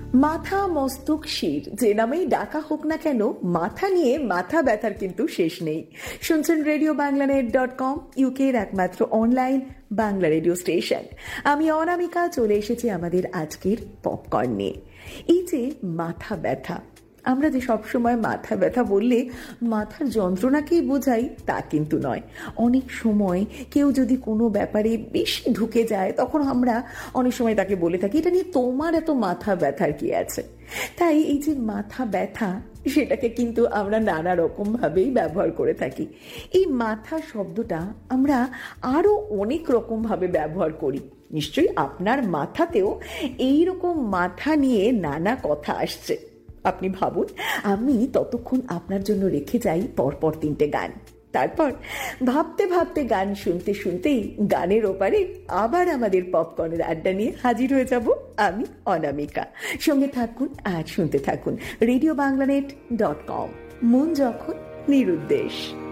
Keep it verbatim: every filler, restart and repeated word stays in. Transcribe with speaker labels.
Speaker 1: মাথা, মস্তক, শির যে নামেই ডাকা হোক না কেন, মাথা নিয়ে মাথা ব্যথার কিন্তু শেষ নেই। শুনছেন radio Bangla net dot com, ইউকের একমাত্র অনলাইন বাংলা রেডিও স্টেশন। আমি অনামিকা চলে এসেছি আমাদের আজকের পপকর্ন নিয়ে। এই যে মাথা ব্যথা, আমরা যে সবসময় মাথা ব্যথা বললে মাথার যন্ত্রণাকেই বোঝাই তা কিন্তু নয়। অনেক সময় কেউ যদি কোনো ব্যাপারে বেশি ঢুকে যায়, তখন আমরা অনেক সময় তাকে বলে থাকি, এটা নিয়ে তোমার এত মাথা ব্যথার কি আছে। তাই এই যে মাথা ব্যথা, সেটাকে কিন্তু আমরা নানা রকমভাবেই ব্যবহার করে থাকি। এই মাথা শব্দটা আমরা আরও অনেক রকমভাবে ব্যবহার করি। নিশ্চয়ই আপনার মাথাতেও এইরকম মাথা নিয়ে নানা কথা আসছে। আপনি ভাবুন, আমি ততক্ষণ আপনার জন্য রেখে যাই পরপর তিনটে গান। তারপর ভাবতে ভাবতে গান শুনতে শুনতেই গানের ওপারে আবার আমাদের পপকর্নের আড্ডা নিয়ে হাজির হয়ে যাব আমি অনামিকা। সঙ্গে থাকুন আর শুনতে থাকুন radio Bangla net dot com, মন যখন নিরুদ্দেশ।